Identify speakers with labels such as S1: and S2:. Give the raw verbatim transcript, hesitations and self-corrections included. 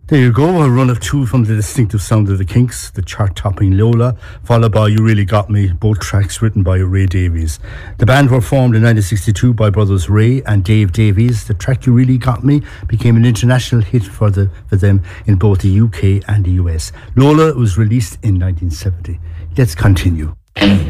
S1: There you go, a run of two from the distinctive sound of the Kinks, the chart-topping Lola, followed by You Really Got Me, both tracks written by Ray Davies. The band were formed in nineteen sixty-two by brothers Ray and Dave Davies. The track You Really Got Me became an international hit for, the, for them in both the U K and the U S. Lola was released in nineteen seventy. Let's continue.